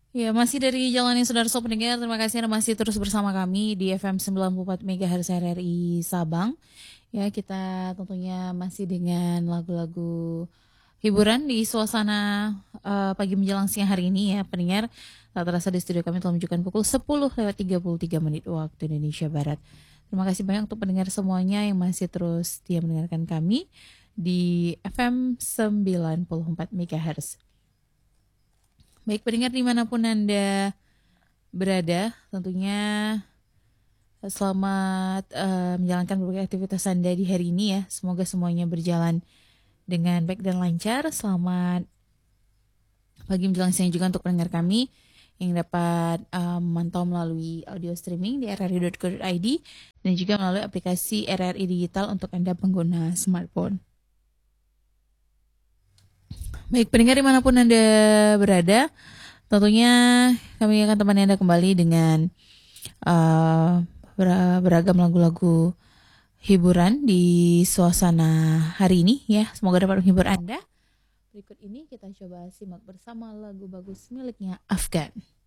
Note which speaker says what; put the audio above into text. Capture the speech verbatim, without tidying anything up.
Speaker 1: Ya, masih dari Jalani Saudara Sob Pendengar, terima kasih Anda masih terus bersama kami di F M sembilan puluh empat MHz R R I Sabang. Ya, kita tentunya masih dengan lagu-lagu hiburan di suasana uh, pagi menjelang siang hari ini ya, pendengar. Tak terasa di studio kami telah menunjukkan pukul sepuluh lewat tiga puluh tiga menit waktu Indonesia Barat. Terima kasih banyak untuk pendengar semuanya yang masih terus setia mendengarkan kami di F M sembilan puluh empat MHz. Baik pendengar dimanapun Anda berada, tentunya selamat uh, menjalankan berbagai aktivitas Anda di hari ini ya. Semoga semuanya berjalan dengan baik dan lancar. Selamat pagi menjelang siang juga untuk pendengar kami yang dapat uh, memantau melalui audio streaming di r r i dot co dot i d dan juga melalui aplikasi R R I Digital untuk Anda pengguna smartphone. Baik pendengar dimanapun Anda berada, tentunya kami akan temani Anda kembali dengan uh, beragam lagu-lagu hiburan di suasana hari ini ya. Semoga dapat menghibur Anda. Berikut ini kita coba simak bersama lagu bagus miliknya Afgan.